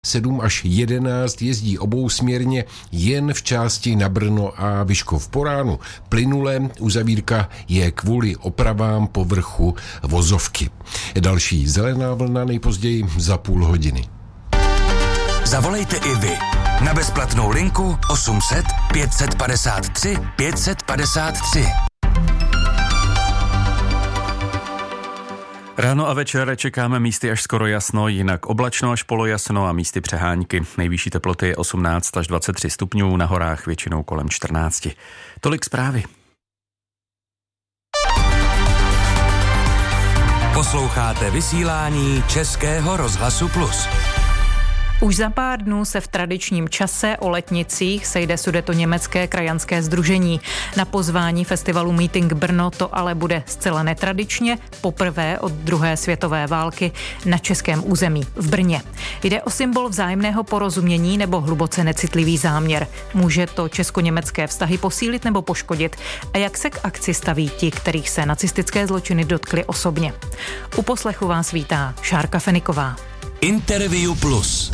7 až 11 jezdí obousměrně jen v části na Brno a Vyškov. Po ránu plynule, uzavírka je kvůli opravám povrchu vozovky. Další zelená vlna nejpozději za půl hodiny. Zavolejte i vy na bezplatnou linku 800 553 553. Ráno a večer čekáme místy až skoro jasno, jinak oblačno až polojasno a místy přehánky. Nejvyšší teploty je 18 až 23 stupňů, na horách většinou kolem 14. Tolik zprávy. Posloucháte vysílání Českého rozhlasu Plus. Už za pár dnů se v tradičním čase o letnicích sejde Sudetoněmecké krajanské sdružení. Na pozvání festivalu Meeting Brno to ale bude zcela netradičně, poprvé od druhé světové války na českém území v Brně. Jde o symbol vzájemného porozumění nebo hluboce necitlivý záměr. Může to česko-německé vztahy posílit nebo poškodit? A jak se k akci staví ti, kterých se nacistické zločiny dotkly osobně? U poslechu vás vítá Šárka Feniková. Interview Plus.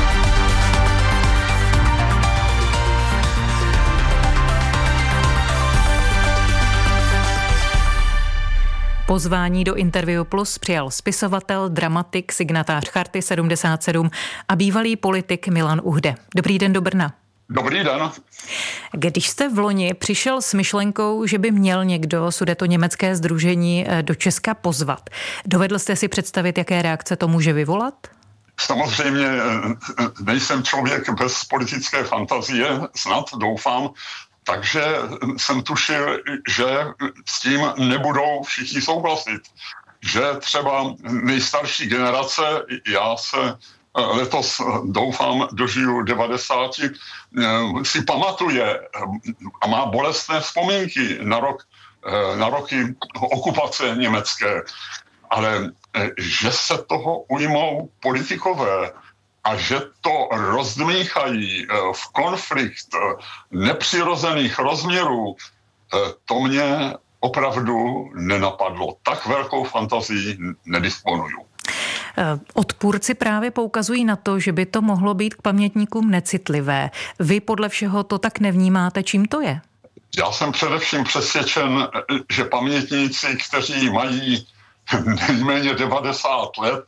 Pozvání do Interview Plus přijal spisovatel, dramatik, signatář Charty 77 a bývalý politik Milan Uhde. Dobrý den do Brna. Dobrý den. Když jste v loni přišel s myšlenkou, že by měl někdo Sudetoněmecké sdružení do Česka pozvat, dovedl jste si představit, jaké reakce to může vyvolat? Samozřejmě nejsem člověk bez politické fantazie, snad doufám, takže jsem tušil, že s tím nebudou všichni souhlasit. Že třeba nejstarší generace, já se letos doufám dožiju 90, si pamatuje a má bolestné vzpomínky na roky okupace německé. Ale že se toho ujmou politikové a že to rozdmíchají v konflikt nepřirozených rozměrů, to mě opravdu nenapadlo. Tak velkou fantazii nedisponuju. Odpůrci právě poukazují na to, že by to mohlo být k pamětníkům necitlivé. Vy podle všeho to tak nevnímáte, čím to je? Já jsem především přesvědčen, že pamětníci, kteří mají nejméně 90 let,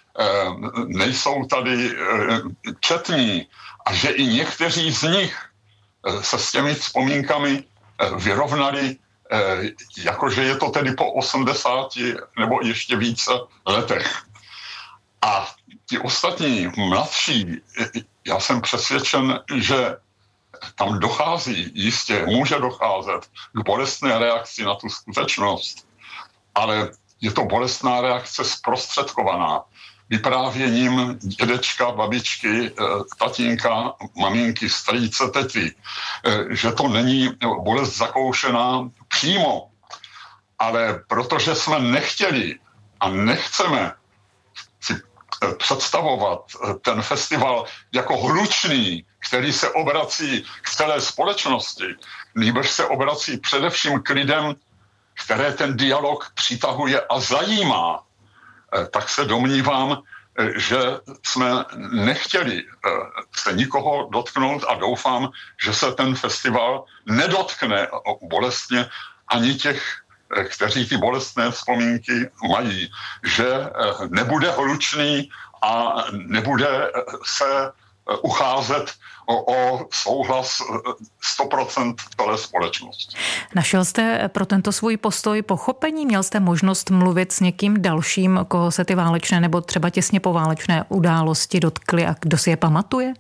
nejsou tady četní a že i někteří z nich se s těmi vzpomínkami vyrovnali, jakože je to tedy po 80 nebo ještě více letech. A ti ostatní mladší, já jsem přesvědčen, že tam dochází, jistě může docházet k bolestné reakci na tu skutečnost, ale je to bolestná reakce zprostředkovaná vyprávěním dědečka, babičky, tatínka, maminky, strýce, tety, že to není bolest zakoušená přímo, ale protože jsme nechtěli a nechceme si představovat ten festival jako hlučný, který se obrací k celé společnosti, nýbrž se obrací především k lidem, které ten dialog přitahuje a zajímá, tak se domnívám, že jsme nechtěli se nikoho dotknout a doufám, že se ten festival nedotkne bolestně ani těch, kteří ty bolestné vzpomínky mají, že nebude hlučný a nebude se ucházet o souhlas 100% celé společnosti. Našel jste pro tento svůj postoj pochopení? Měl jste možnost mluvit s někým dalším, koho se ty válečné nebo třeba těsně poválečné události dotkly a kdo si je pamatuje?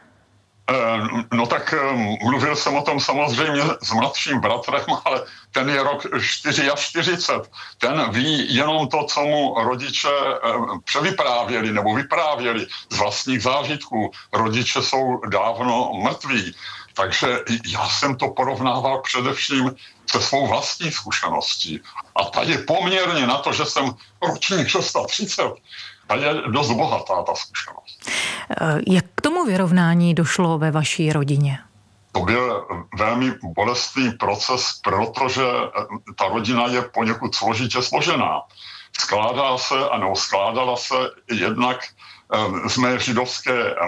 No tak mluvil jsem o tom samozřejmě s mladším bratrem, ale ten je rok 44. Ten ví jenom to, co mu rodiče převyprávěli nebo vyprávěli z vlastních zážitků. Rodiče jsou dávno mrtví. Takže já jsem to porovnával především se svou vlastní zkušeností. A ta je poměrně na to, že jsem ročník 630, ta je dost bohatá, ta zkušenost. Jak k tomu vyrovnání došlo ve vaší rodině? To byl velmi bolestný proces, protože ta rodina je poněkud složitě složená. Skládala se jednak z mé židovské